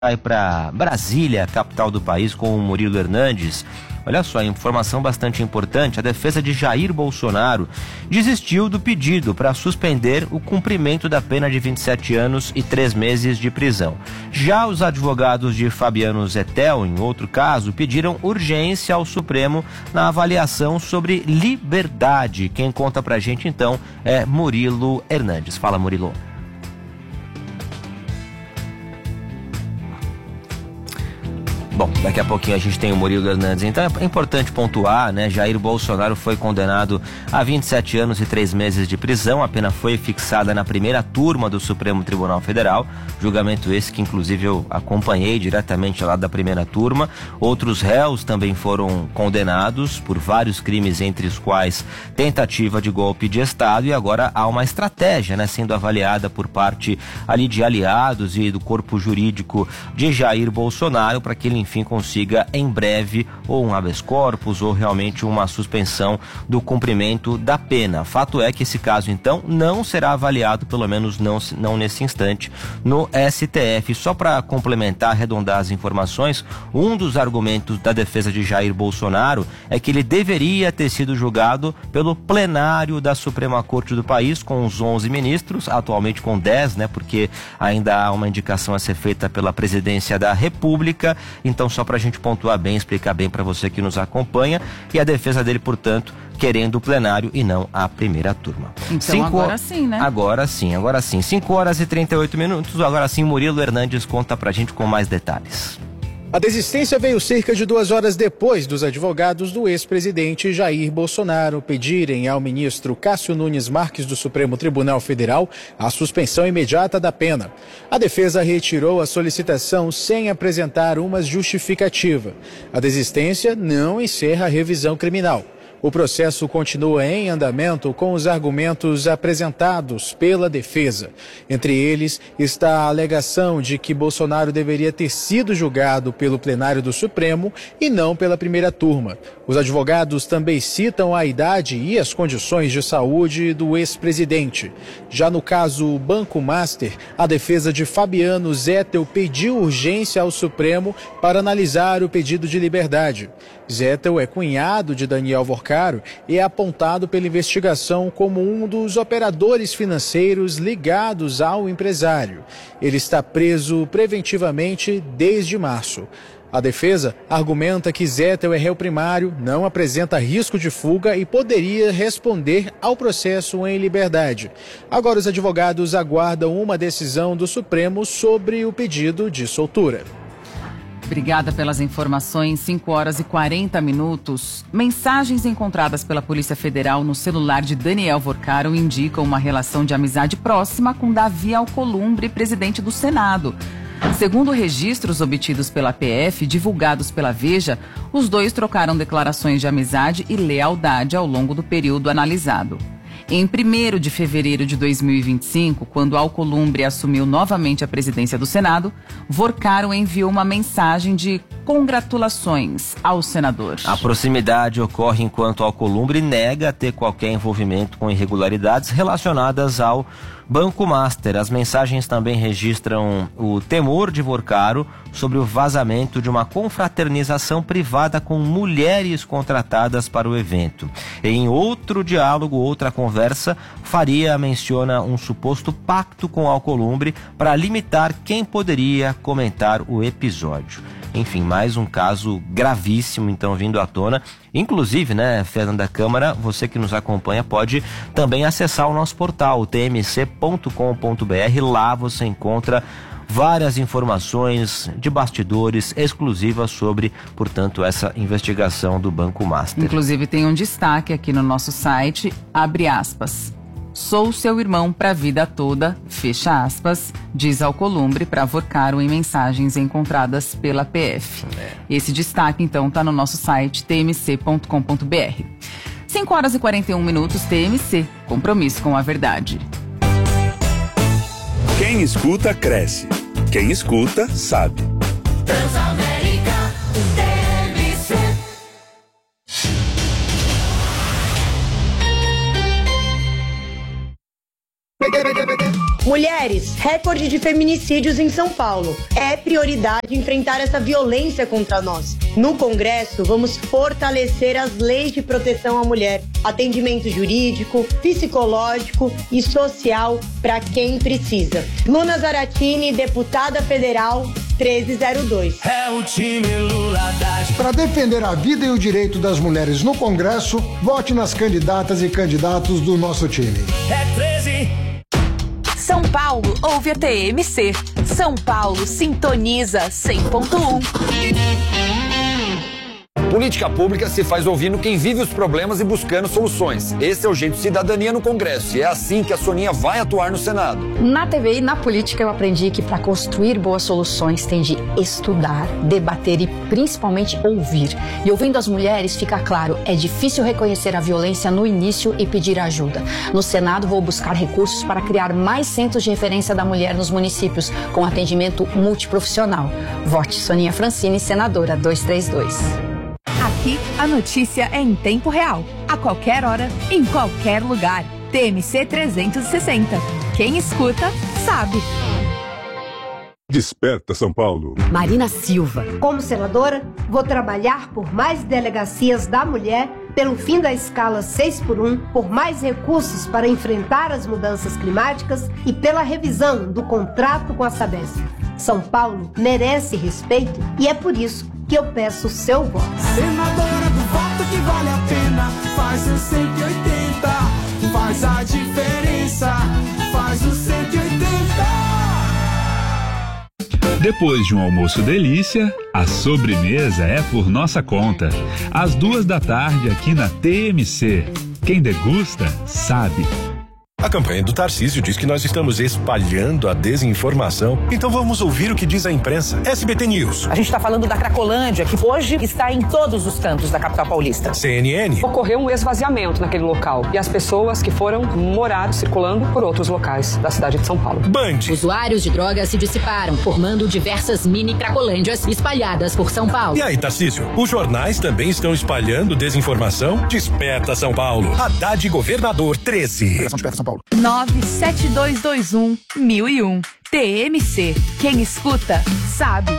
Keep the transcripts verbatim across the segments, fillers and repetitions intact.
Vai para Brasília, capital do país, com o Murilo Hernandes. Olha só, informação bastante importante. A defesa de Jair Bolsonaro desistiu do pedido para suspender o cumprimento da pena de vinte e sete anos e três meses de prisão. Já os advogados de Fabiano Zettel, em outro caso, pediram urgência ao Supremo na avaliação sobre liberdade. Quem conta pra gente, então, é Murilo Hernandes. Fala, Murilo. Bom, daqui a pouquinho a gente tem o Murilo Hernandes. Então é importante pontuar, né? Jair Bolsonaro foi condenado a vinte e sete anos e três meses de prisão. A pena foi fixada na primeira turma do Supremo Tribunal Federal. Julgamento esse que inclusive eu acompanhei diretamente lá da primeira turma. Outros réus também foram condenados por vários crimes, entre os quais tentativa de golpe de Estado. E agora há uma estratégia, né, sendo avaliada por parte ali de aliados e do corpo jurídico de Jair Bolsonaro para que ele enfim consiga em breve ou um habeas corpus ou realmente uma suspensão do cumprimento da pena. Fato é que esse caso então não será avaliado, pelo menos não, não nesse instante, no S T F. Só para complementar, arredondar as informações, um dos argumentos da defesa de Jair Bolsonaro é que ele deveria ter sido julgado pelo plenário da Suprema Corte do país, com os onze ministros, atualmente com dez, né, porque ainda há uma indicação a ser feita pela presidência da República. Então, só para a gente pontuar bem, explicar bem para você que nos acompanha, e a defesa dele, portanto, querendo o plenário e não a primeira turma. Então Cinco... agora sim, né? Agora sim, agora sim. cinco horas e trinta e oito minutos, agora sim Murilo Hernandes conta pra gente com mais detalhes. A desistência veio cerca de duas horas depois dos advogados do ex-presidente Jair Bolsonaro pedirem ao ministro Cássio Nunes Marques do Supremo Tribunal Federal a suspensão imediata da pena. A defesa retirou a solicitação sem apresentar uma justificativa. A desistência não encerra a revisão criminal. O processo continua em andamento com os argumentos apresentados pela defesa. Entre eles está a alegação de que Bolsonaro deveria ter sido julgado pelo plenário do Supremo e não pela primeira turma. Os advogados também citam a idade e as condições de saúde do ex-presidente. Já no caso Banco Master, a defesa de Fabiano Zettel pediu urgência ao Supremo para analisar o pedido de liberdade. Zettel é cunhado de Daniel Vorcaro e é apontado pela investigação como um dos operadores financeiros ligados ao empresário. Ele está preso preventivamente desde março. A defesa argumenta que Zettel é réu primário, não apresenta risco de fuga e poderia responder ao processo em liberdade. Agora os advogados aguardam uma decisão do Supremo sobre o pedido de soltura. Obrigada pelas informações. cinco horas e quarenta minutos. Mensagens encontradas pela Polícia Federal no celular de Daniel Vorcaro indicam uma relação de amizade próxima com Davi Alcolumbre, presidente do Senado. Segundo registros obtidos pela P F, divulgados pela Veja, os dois trocaram declarações de amizade e lealdade ao longo do período analisado. Em primeiro de fevereiro de dois mil e vinte e cinco, quando Alcolumbre assumiu novamente a presidência do Senado, Vorcaro enviou uma mensagem de congratulações ao senador. A proximidade ocorre enquanto Alcolumbre nega ter qualquer envolvimento com irregularidades relacionadas ao Banco Master. As mensagens também registram o temor de Vorcaro sobre o vazamento de uma confraternização privada com mulheres contratadas para o evento. Em outro diálogo, outra conversa, Faria menciona um suposto pacto com Alcolumbre para limitar quem poderia comentar o episódio. Enfim, mais um caso gravíssimo, então, vindo à tona. Inclusive, né, Fernanda Câmara, você que nos acompanha pode também acessar o nosso portal, t m c ponto com ponto b r. Lá você encontra várias informações de bastidores exclusivas sobre, portanto, essa investigação do Banco Master. Inclusive, tem um destaque aqui no nosso site, abre aspas. Sou seu irmão pra vida toda, fecha aspas, diz Alcolumbre para Vorcaro em mensagens encontradas pela P F. É. Esse destaque, então, está no nosso site t m c ponto com ponto b r. cinco horas e quarenta e um minutos, T M C, compromisso com a verdade. Quem escuta, cresce. Quem escuta, sabe. Transamérica, T M C. Peguei, peguei, peguei. Mulheres, recorde de feminicídios em São Paulo. É prioridade enfrentar essa violência contra nós. No Congresso, vamos fortalecer as leis de proteção à mulher, atendimento jurídico, psicológico e social para quem precisa. Luna Zaratini, deputada federal, treze zero dois. É o time Lula da... Para defender a vida e o direito das mulheres no Congresso, vote nas candidatas e candidatos do nosso time. É treze. São Paulo ouve a T M C. São Paulo sintoniza cem ponto um. Política pública se faz ouvindo quem vive os problemas e buscando soluções. Esse é o jeito de cidadania no Congresso e é assim que a Soninha vai atuar no Senado. Na T V e na política eu aprendi que para construir boas soluções tem de estudar, debater e principalmente ouvir. E ouvindo as mulheres fica claro, é difícil reconhecer a violência no início e pedir ajuda. No Senado vou buscar recursos para criar mais centros de referência da mulher nos municípios com atendimento multiprofissional. Vote Soninha Francini, senadora duzentos e trinta e dois. Aqui, a notícia é em tempo real, a qualquer hora, em qualquer lugar. T M C trezentos e sessenta. Quem escuta, sabe. Desperta São Paulo. Marina Silva. Como senadora, vou trabalhar por mais delegacias da mulher, pelo fim da escala seis por um, por mais recursos para enfrentar as mudanças climáticas e pela revisão do contrato com a Sabesp. São Paulo merece respeito e é por isso que eu peço o seu voto. Senadora do voto que vale a pena, faz o cento e oitenta, faz a diferença, faz o cento e oitenta. Depois de um almoço delícia, a sobremesa é por nossa conta. Às duas da tarde aqui na T M C. Quem degusta, sabe. A campanha do Tarcísio diz que nós estamos espalhando a desinformação. Então vamos ouvir o que diz a imprensa. S B T News. A gente está falando da Cracolândia, que hoje está em todos os cantos da capital paulista. C N N. Ocorreu um esvaziamento naquele local e as pessoas que foram morar circulando por outros locais da cidade de São Paulo. Band. Usuários de drogas se dissiparam, formando diversas mini Cracolândias espalhadas por São Paulo. E aí, Tarcísio, os jornais também estão espalhando desinformação? Desperta São Paulo. Haddad Governador treze. Desperta São Paulo. nove sete dois dois um mil e um. T M C. Quem escuta, sabe.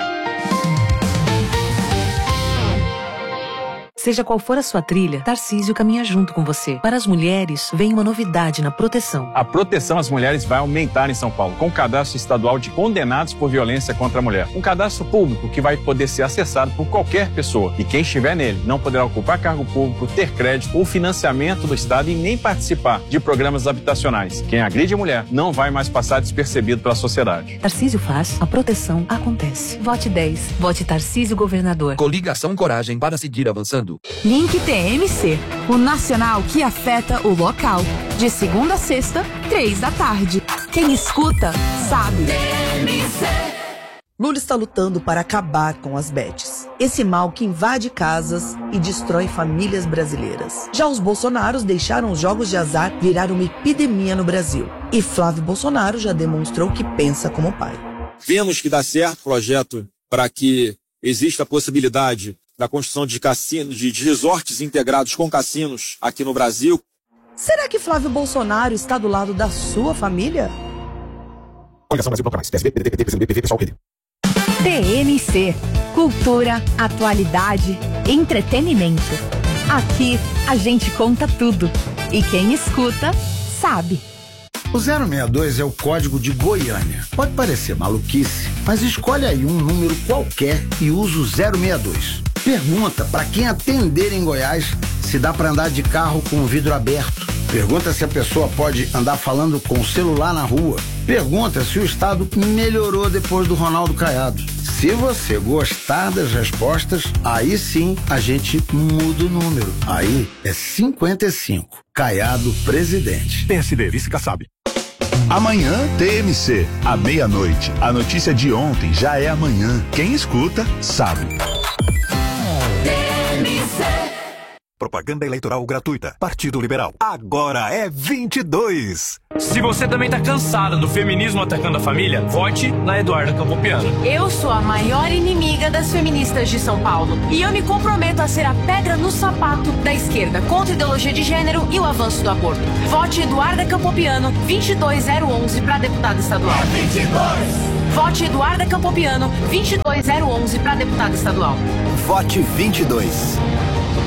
Seja qual for a sua trilha, Tarcísio caminha junto com você. Para as mulheres, vem uma novidade na proteção. A proteção às mulheres vai aumentar em São Paulo, com o cadastro estadual de condenados por violência contra a mulher. Um cadastro público que vai poder ser acessado por qualquer pessoa. E quem estiver nele não poderá ocupar cargo público, ter crédito ou financiamento do Estado e nem participar de programas habitacionais. Quem agride a mulher não vai mais passar despercebido pela sociedade. Tarcísio faz, a proteção acontece. Vote dez. Vote Tarcísio Governador. Coligação Coragem para seguir avançando. Link T M C, o nacional que afeta o local. De segunda a sexta, três da tarde. Quem escuta, sabe. T M C. Lula está lutando para acabar com as bets. Esse mal que invade casas e destrói famílias brasileiras. Já os bolsonaros deixaram os jogos de azar virar uma epidemia no Brasil. E Flávio Bolsonaro já demonstrou que pensa como pai. Vemos que dá certo o projeto para que exista a possibilidade da construção de cassinos, de resorts integrados com cassinos aqui no Brasil. Será que Flávio Bolsonaro está do lado da sua família? T M C. Cultura, atualidade, entretenimento. Aqui a gente conta tudo. E quem escuta, sabe. O zero seis dois é o código de Goiânia. Pode parecer maluquice, mas escolhe aí um número qualquer e usa o zero seis dois. Pergunta para quem atender em Goiás se dá para andar de carro com o vidro aberto. Pergunta se a pessoa pode andar falando com o celular na rua. Pergunta se o estado melhorou depois do Ronaldo Caiado. Se você gostar das respostas, aí sim a gente muda o número. Aí é cinquenta e cinco. Caiado presidente. P S D, vice sabe. Amanhã, T M C, à meia-noite. A notícia de ontem já é amanhã. Quem escuta, sabe. T M C. Propaganda eleitoral gratuita. Partido Liberal. Agora é vinte e dois. Se você também tá cansada do feminismo atacando a família, vote na Eduarda Campopiano. Eu sou a maior inimiga das feministas de São Paulo. E eu me comprometo a ser a pedra no sapato da esquerda contra a ideologia de gênero e o avanço do aborto. Vote Eduarda Campopiano, vinte e dois zero onze para deputada estadual. vinte e dois. Vote Eduarda Campopiano, vinte e dois zero onze para deputada estadual. Vote vinte e dois.